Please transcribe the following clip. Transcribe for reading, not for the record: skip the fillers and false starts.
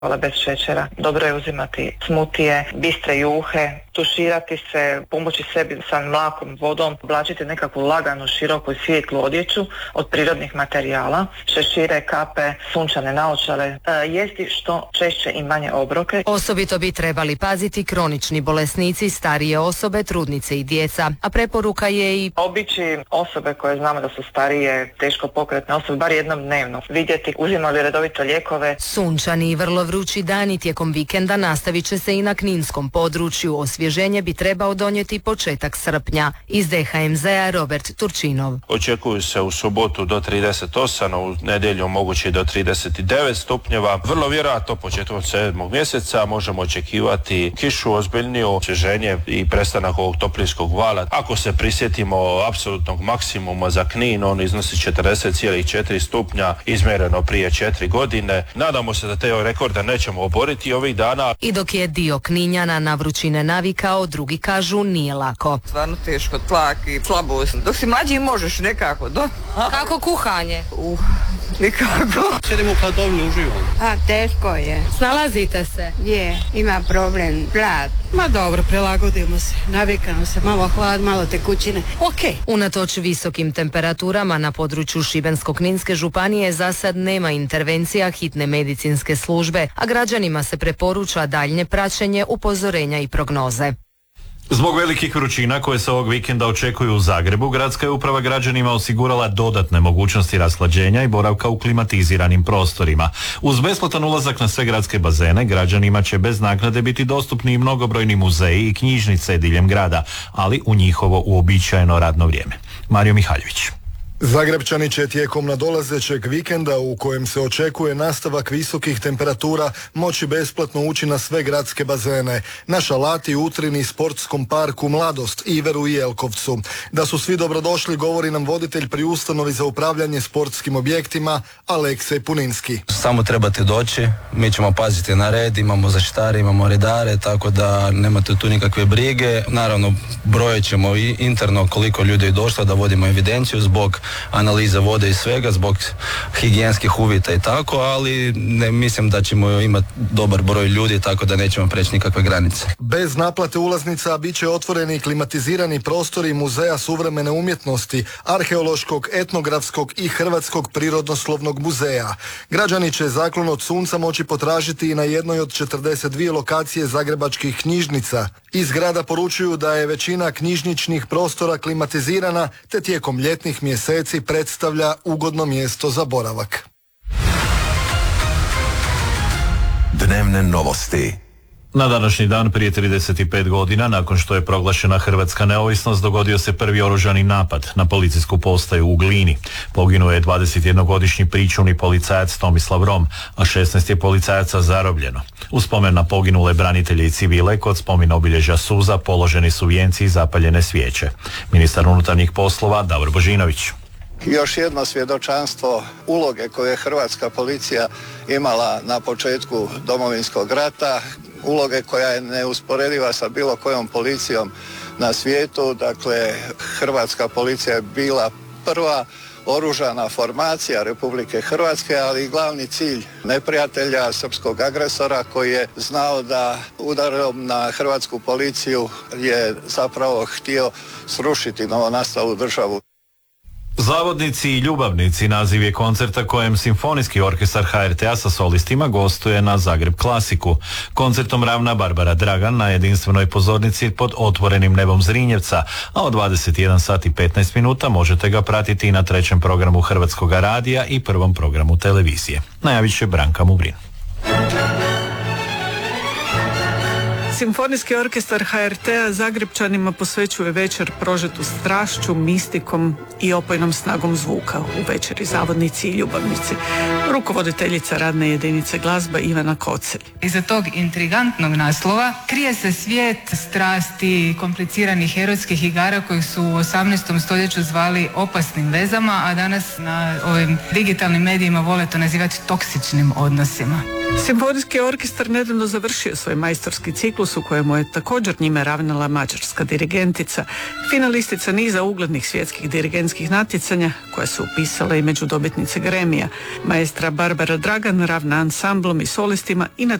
bez šećera. Dobro je uzimati smutije, bistre juhe, tuširati se, pomoći sebi sa mlakom vodom, oblačiti nekakvu laganu, široku i svijetlu odjeću od prirodnih materijala, šešire, kape, sunčane naočale, jesti što češće i manje obroke. Osobito bi trebali paziti kronični bolesnici, starije osobe, trudnice i djeca, a preporuka je i obići osobe koje znamo da su starije, teško pokretne osobe, bar jednom dnevno, vidjeti uzimali redovito lijekove. Sunčani i vrlo vrući dani tijekom vikenda nastavit će se i na kninskom području. Osvježenje bi trebao donijeti početak srpnja. Iz DHMZ-a Robert Turčinov. Očekuju se u subotu do 38, u nedjelju moguće do 39 stupnjeva. Vrlo vjerojatno početkom 7. mjeseca možemo očekivati kišu, ozbiljniju, osvježenje i prestanak ovog toplinskog vala. Ako se prisjetimo apsolutnog maksimuma za Knin, on iznosi 40,4 stupnja izmjereno prije 4 godine. Nadamo se da te rekorde nećemo oboriti ovih dana. I dok je dio Kninjana na vrućine navikao, drugi kažu nije lako. Stvarno teško, tlak i slabost. Dok si mlađi možeš nekako. Kako kuhanje? Nikako. Sjedimo u hladovinu, uživamo. Teško je. Snalazite se? Ima problem, glad. Ma dobro, prilagodimo se, navikamo se, malo hlad, malo tekućine, ok. Unatoč visokim temperaturama na području Šibensko-kninske županije za sad nema intervencija hitne medicinske službe, a građanima se preporuča daljnje praćenje, upozorenja i prognoze. Zbog velikih vrućina koje se ovog vikenda očekuju u Zagrebu, gradska je uprava građanima osigurala dodatne mogućnosti rashlađenja i boravka u klimatiziranim prostorima. Uz besplatan ulazak na sve gradske bazene, građanima će bez naknade biti dostupni i mnogobrojni muzeji i knjižnice diljem grada, ali u njihovo uobičajeno radno vrijeme. Mario Mihaljević. Zagrebčani će tijekom nadolazećeg vikenda u kojem se očekuje nastavak visokih temperatura moći besplatno ući na sve gradske bazene, na Šalati, Utrini, sportskom parku Mladost, Iveru i Jelkovcu. Da su svi dobrodošli govori nam voditelj pri ustanovi za upravljanje sportskim objektima Aleksej Puninski. Samo trebate doći, mi ćemo paziti na red, imamo zaštitare, imamo redare, tako da nemate tu nikakve brige. Naravno, brojat ćemo i interno koliko ljudi je došlo, da vodimo evidenciju zbog analize vode i svega, zbog higijenskih uvjeta i tako, ali ne mislim da ćemo imati dobar broj ljudi, tako da nećemo preći nikakve granice. Bez naplate ulaznica bit će otvoreni klimatizirani prostori Muzeja suvremene umjetnosti, Arheološkog, Etnografskog i Hrvatskog prirodoslovnog muzeja. Građani će zaklon od sunca moći potražiti i na jednoj od 42 lokacije zagrebačkih knjižnica. Iz grada poručuju da je većina knjižničnih prostora klimatizirana, te tijekom ljetnih mjeseci predstavlja ugodno mjesto za boravak. Dnevne novosti. Na današnji dan prije 35 godina, nakon što je proglašena hrvatska neovisnost, dogodio se prvi oružani napad na policijsku postaju u Glini. Poginuo je 21-godišnji pričuvni policajac Tomislav Rom, a 16 je policajaca zarobljeno. U spomen na poginule branitelje i civile, kod spomen obilježja suza položeni su vijenci i zapaljene svijeće. Ministar unutarnjih poslova Davor Božinović. Još jedno svjedočanstvo uloge koje je hrvatska policija imala na početku Domovinskog rata, uloge koja je neusporediva sa bilo kojom policijom na svijetu. Dakle, hrvatska policija je bila prva oružana formacija Republike Hrvatske, ali i glavni cilj neprijatelja, srpskog agresora, koji je znao da udarom na hrvatsku policiju je zapravo htio srušiti novonastalu državu. Zavodnici i ljubavnici naziv je koncerta kojem Simfonijski orkestar HRT-a sa solistima gostuje na Zagreb Klasiku. Koncertom ravna Barbara Dragan na jedinstvenoj pozornici pod otvorenim nebom Zrinjevca, a od 21 sati 15 minuta možete ga pratiti i na trećem programu Hrvatskoga radija i prvom programu televizije. Najavit će Branka Mubrin. Simfonijski orkestar HRT-a Zagrebčanima posvećuje večer prožetu strašću, mistikom i opojnom snagom zvuka u večeri Zavodnici i ljubavnici. Rukovoditeljica radne jedinice glazba Ivana Kocelj. Iza tog intrigantnog naslova krije se svijet strasti i kompliciranih erotskih igara koji su u 18. stoljeću zvali opasnim vezama, a danas na ovim digitalnim medijima vole to nazivati toksičnim odnosima. Simfonijski orkestar nedavno završio svoj majstorski ciklus u kojemu je također njime ravnala mađarska dirigentica, finalistica niza uglednih svjetskih dirigentskih natjecanja koja su upisala i među dobitnice Gremija. Maestra Barbara Dragan ravna ansamblom i solistima i na